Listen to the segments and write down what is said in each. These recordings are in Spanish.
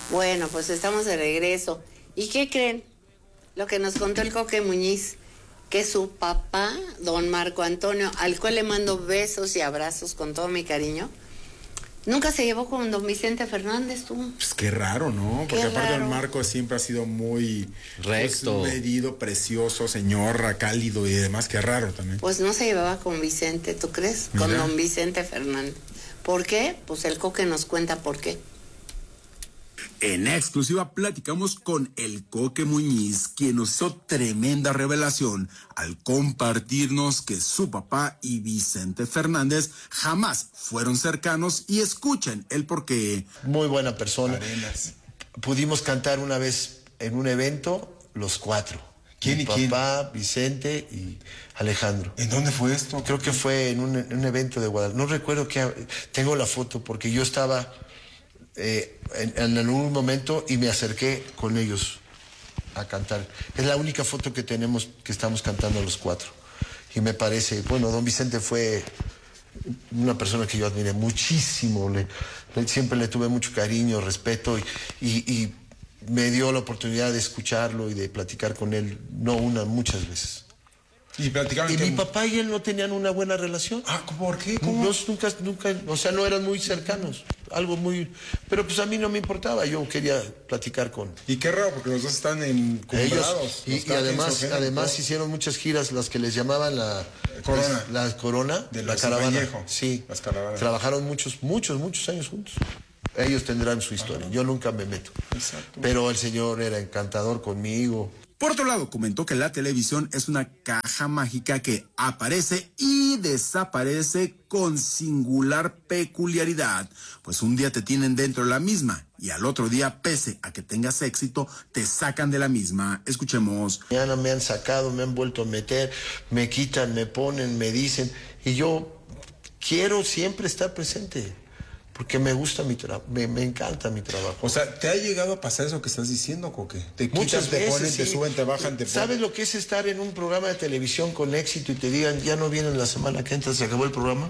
Bueno, pues estamos de regreso. ¿Y qué creen? Lo que nos contó el Coque Muñiz, que su papá, don Marco Antonio, al cual le mando besos y abrazos con todo mi cariño, nunca se llevó con don Vicente Fernández, tú. Pues qué raro, ¿no? Porque aparte don Marco siempre ha sido muy recto, pues, medido, precioso, señor, cálido y demás. Qué raro también. Pues no se llevaba con Vicente, ¿tú crees? Mira. Con don Vicente Fernández. ¿Por qué? Pues el Coque nos cuenta por qué. En exclusiva platicamos con el Coque Muñiz, quien nos hizo tremenda revelación al compartirnos que su papá y Vicente Fernández jamás fueron cercanos, y escuchen el porqué. Muy buena persona. Arenas. Pudimos cantar una vez en un evento los cuatro. ¿Quién y quién? Papá, Vicente y Alejandro. ¿En dónde fue esto? Creo que fue en un evento de Guadalajara. No recuerdo qué. Tengo la foto porque yo estaba en algún momento y me acerqué con ellos a cantar. Es la única foto que tenemos que estamos cantando los cuatro. Y me parece, bueno, don Vicente fue una persona que yo admiré muchísimo. Siempre le tuve mucho cariño, respeto y me dio la oportunidad de escucharlo y de platicar con él, no una, muchas veces. Y platicaban. Y mi papá y él no tenían una buena relación. Ah, ¿por qué? ¿Cómo? Nunca, o sea, no eran muy cercanos. Algo muy... Pero pues a mí no me importaba, yo quería platicar con... Y qué raro, porque los dos están encumbrados. Ellos, y además hicieron muchas giras, las que les llamaban la Corona, de la caravana. Vallejo. Sí, las caravanas. Trabajaron muchos años juntos. Ellos tendrán su historia, yo nunca me meto. Exacto. Pero el señor era encantador conmigo. Por otro lado, comentó que la televisión es una caja mágica que aparece y desaparece con singular peculiaridad, pues un día te tienen dentro de la misma y al otro día, pese a que tengas éxito, te sacan de la misma. Escuchemos. Mañana me han sacado, me han vuelto a meter, me quitan, me ponen, me dicen, y yo quiero siempre estar presente. Porque me gusta mi trabajo, me encanta mi trabajo. O sea, ¿te ha llegado a pasar eso que estás diciendo, Coque? Te quitan, muchas veces, te ponen, sí. Te suben, te bajan, te ponen. ¿Sabes lo que es estar en un programa de televisión con éxito y te digan, ya no vienen la semana que entra, se acabó el programa?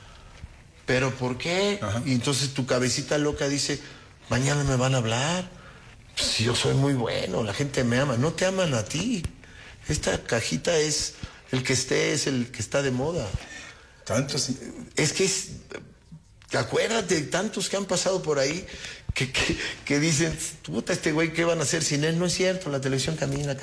¿Pero por qué? Ajá. Y entonces tu cabecita loca dice, mañana me van a hablar. Pues yo soy muy bueno, la gente me ama. No te aman a ti. Esta cajita es el que está de moda. Tanto sí. Es que es... Acuérdate de tantos que han pasado por ahí que dicen, puta, este güey, ¿qué van a hacer sin él? No es cierto, la televisión camina.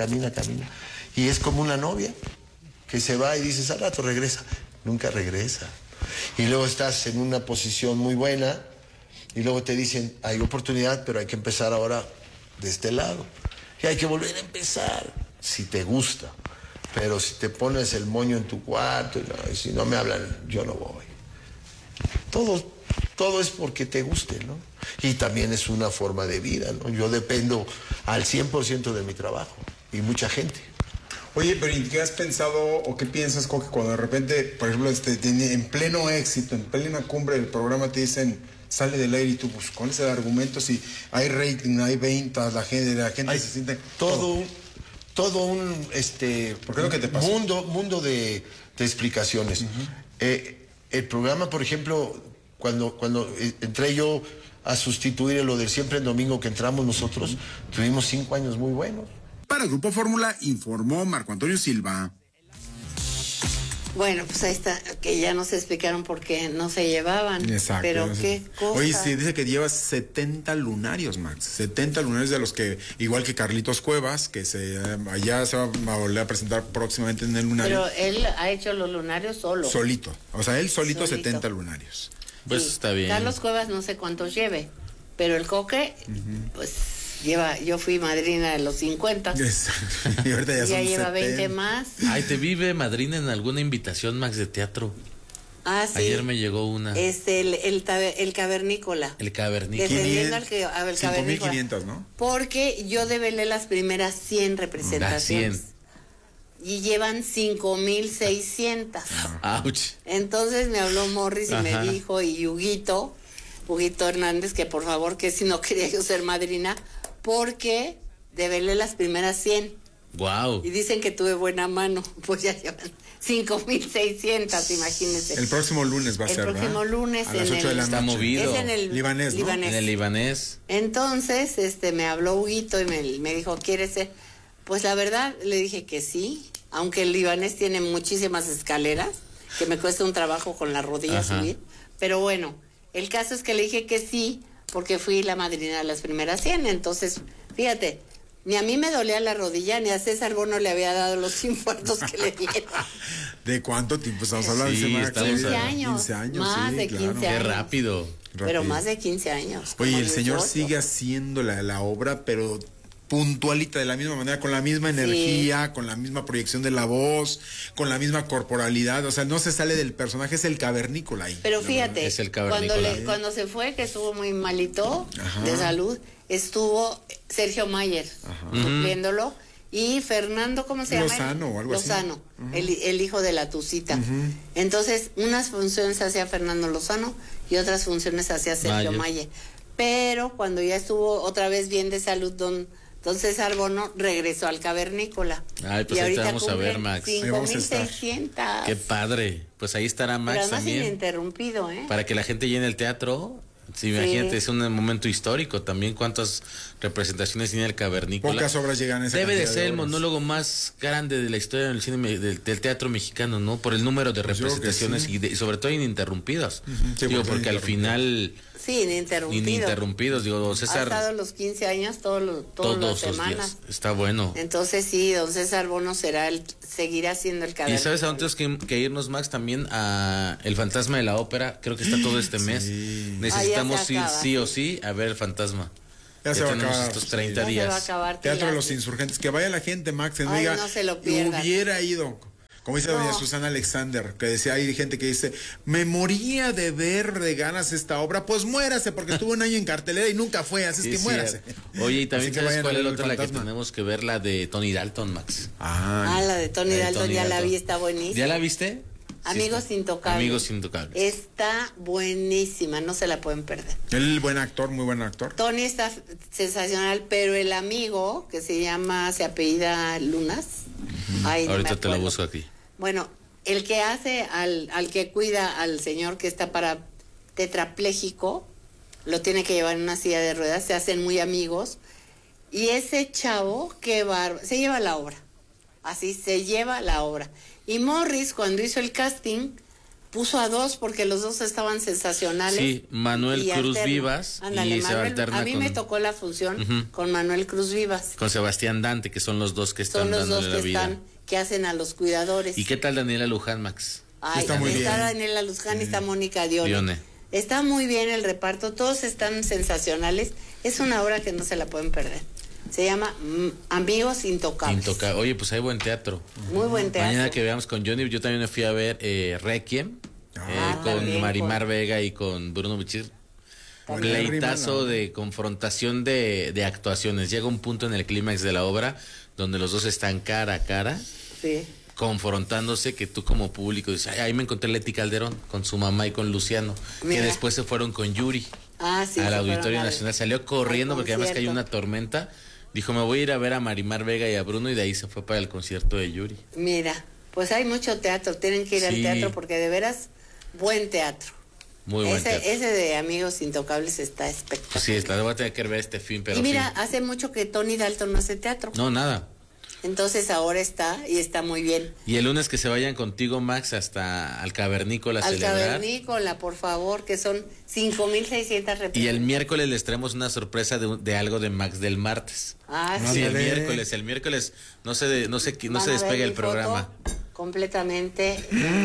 Y es como una novia que se va y dices, al rato regresa. Nunca regresa. Y luego estás en una posición muy buena y luego te dicen, hay oportunidad, pero hay que empezar ahora de este lado. Y hay que volver a empezar, si te gusta. Pero si te pones el moño en tu cuarto y si no me hablan, yo no voy. Todo es porque te guste, ¿no? Y también es una forma de vida, ¿no? Yo dependo al 100% de mi trabajo y mucha gente. Oye, pero ¿y qué has pensado o qué piensas, Coque, cuando de repente, por ejemplo, en pleno éxito, en plena cumbre del programa te dicen, sale del aire y tú, pues, ¿cuál es el argumento? Si hay rating, hay ventas, la gente hay se siente... todo un ¿Por qué lo que te pasó? mundo de explicaciones. El programa, por ejemplo, cuando entré yo a sustituir lo del Siempre en Domingo que entramos nosotros, tuvimos 5 años muy buenos. Para el Grupo Fórmula informó Marco Antonio Silva. Bueno, pues ahí está, que ya nos explicaron por qué no se llevaban. Exacto. Pero qué cosa. Oye, sí, dice que llevas 70 lunarios, Max. 70 lunarios de los que, igual que Carlitos Cuevas, que allá se va a volver a presentar próximamente en el lunario. Pero él ha hecho los lunarios solo. Solito. O sea, él solito. 70 lunarios. Pues Sí. está bien. Carlos Cuevas no sé cuántos lleve, pero el Coque, pues yo fui madrina de los 50. Y ahorita ya son lleva 70. 20 más. Ay, ¿te vive madrina en alguna invitación, Max, de teatro? Ah, sí. Ayer me llegó una. El cavernícola. El cavernícola. Defendiendo al cavernícola. 5,500, ¿no? Porque yo develé las primeras 100 representaciones. 100. Y llevan 5,600. Ouch. Entonces me habló Morris y me dijo, y Huguito Hernández, que por favor, que si no quería yo ser madrina, porque develé las primeras 100. Wow. Y dicen que tuve buena mano, pues ya llevan 5,600, imagínense. El próximo lunes va a ser, El próximo ¿verdad? lunes A las en 8 de la Está noche. movido. Es en el Libanés, ¿no? En el libanés. Entonces, me habló Huguito y me dijo, ¿quieres ser? Pues la verdad, le dije que sí, aunque el libanés tiene muchísimas escaleras, que me cuesta un trabajo con la rodilla Ajá. subir. Pero bueno, el caso es que le dije que sí, porque fui la madrina de las primeras 100. Entonces, fíjate, ni a mí me dolía la rodilla, ni a César Bono le había dado los infartos que le dieron. ¿De cuánto tiempo estamos hablando? Sí, Dice Max? estamos 15 a- años, 15 años, más sí, de claro. 15 Qué años. rápido. Pero Rápido. más de 15 años. Oye, como el señor 18. sigue haciendo la obra, pero puntualita, de la misma manera, con la misma energía, con la misma proyección de la voz, con la misma corporalidad. O sea, no se sale del personaje, es el cavernícola ahí. Pero la fíjate, Es el cuando, cavernícola. cuando se fue, que estuvo muy malito Ajá. de salud, estuvo Sergio Mayer supliéndolo y Fernando, ¿cómo se llama? Lozano o algo así. Lozano, el hijo de la Tucita. Entonces, unas funciones hacía Fernando Lozano y otras funciones hacía Sergio Mayer. Mayer. Pero cuando ya estuvo otra vez bien de salud, don César Bono regresó al cavernícola. Ay, pues y ahí te ahorita vamos a ver, cumplen Max. Ahí vamos a estar. 5,600. Qué padre. Pues ahí estará Pero Max además también. ininterrumpido, ¿eh? Para que la gente llene el teatro. Sí, imagínate, es un momento histórico también. ¿Cuántas representaciones tiene el cavernícola? Pocas obras llegan a esa Debe de cantidad ser el obras. monólogo más grande de la historia del cine del teatro mexicano, ¿no? Por el número de Pues yo creo que representaciones sí. y sobre todo ininterrumpidas. Sí, Digo, porque porque al final Sí, ininterrumpido. ininterrumpidos, digo, don Ha César estado los 15 años todas las todos los semanas. días. Está bueno. Entonces sí, don César Bono seguirá siendo el Y cadáver. sabes a dónde tenemos que irnos, Max, también a El Fantasma de la Ópera. Creo que está todo este mes. Necesitamos Ah, ya se ir acaba, sí o sí a ver El Fantasma. Ya se va a tenemos acabar, estos sí. 30 Ya se va a días. acabar. Teatro de qué los lástima. Insurgentes. Que vaya la gente, Max, que no Ay, diga, no se lo pierdan. hubiera ido. Como dice doña Susana Alexander, que decía, hay gente que dice, me moría de ver de ganas esta obra, pues muérase, porque estuvo un año en cartelera y nunca fue, así Sí, es que sí. muérase. Oye, y también Así que sabes vayan a cuál es ver la El otra la que Fantasma. tenemos que ver, la de Tony Dalton, Max. Ah, la de Tony La de Dalton, Tony ya la Dalton. vi, está buenísima. ¿Ya la viste? Amigos Sí, Intocables. Amigos Intocables. Está buenísima, no se la pueden perder. El buen actor, muy buen actor. Tony está sensacional, pero el amigo, que se apellida Lunas. Ay, no me Ahorita te la acuerdo. busco aquí. Bueno, el que hace al que cuida al señor que está tetrapléjico, lo tiene que llevar en una silla de ruedas, se hacen muy amigos. Y ese chavo, qué bárbaro, se lleva la obra. Así se lleva la obra. Y Morris, cuando hizo el casting, puso a dos porque los dos estaban sensacionales. Sí, Manuel y Cruz alterna. Vivas Ándale, y se Manuel, alterna a mí con, me tocó la función Ujú. con Manuel Cruz Vivas. con Sebastián Dante, que son los dos que están Son los dos dándole la que vida. que hacen a los cuidadores. ¿Y qué tal Daniela Luján, Max? Ay, Está muy bien. Daniela Luzcán y está Mónica Dione. Dione. Está muy bien el reparto, todos están sensacionales. Es una obra que no se la pueden perder. Se llama Amigos Intocables. Oye, pues hay buen teatro. Muy buen teatro. Mañana que veamos con Johnny, yo también me fui a ver Requiem con también, Marimar Vega y con Bruno Bichir. También. Pleitazo de confrontación de actuaciones. Llega un punto en el clímax de la obra donde los dos están cara a cara, Sí. confrontándose, que tú como público dices, "Ay, ahí me encontré Leti Calderón con su mamá y con Luciano", Mira. que después se fueron con Yuri Ah, sí. al se Auditorio fueron Nacional. Salió corriendo al porque además cayó concierto. una tormenta. Dijo, me voy a ir a ver a Marimar Vega y a Bruno, y de ahí se fue para el concierto de Yuri. Mira, pues hay mucho teatro, tienen que ir al Sí. teatro porque de veras, buen teatro. Muy buen teatro. Ese de Amigos Intocables está espectacular. Pues sí, la voy a tener que ver este fin, pero y mira, sí. hace mucho que Tony Dalton no hace teatro. No, nada. Entonces ahora está y está muy bien. Y el lunes que se vayan contigo, Max, hasta al Cavernícola a Al celebrar. Cavernícola, por favor, que son 5,600 Y el representaciones. miércoles les traemos una sorpresa de algo de Max del martes. Ah, No, Sí, sí. el Ándale. miércoles no se Van a despega ver el mi programa. foto completamente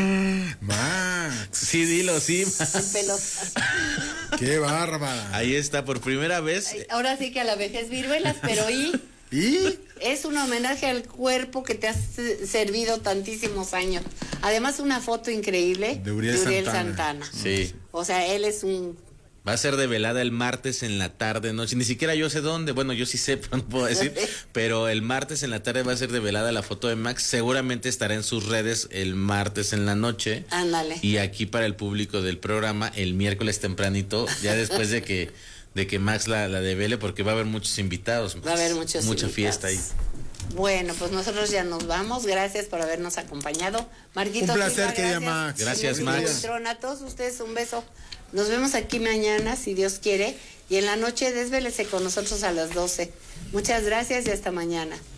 Max, Sí, dilo, sí. en pelotas. qué bárbara. Ahí está, por primera vez. Ahora sí que a la vejez viruelas, pero ¿Y? es un homenaje al cuerpo que te ha servido tantísimos años. Además, una foto increíble De Uriel Santana. Sí. O sea, él es un... Va a ser de velada el martes en la tarde, noche. Ni siquiera yo sé dónde. Bueno, yo sí sé, pero no puedo decir. Pero el martes en la tarde va a ser de velada la foto de Max. Seguramente estará en sus redes el martes en la noche. Ándale. Y aquí para el público del programa el miércoles tempranito, ya después de que Max la devele, porque va a haber muchos invitados. Va a haber mucha fiesta ahí. Bueno, pues nosotros ya nos vamos. Gracias por habernos acompañado. Marquito, Un placer, Silva, querida Max. Gracias, Max. A todos ustedes un beso. Nos vemos aquí mañana, si Dios quiere. Y en la noche desvélese con nosotros a las 12. Muchas gracias y hasta mañana.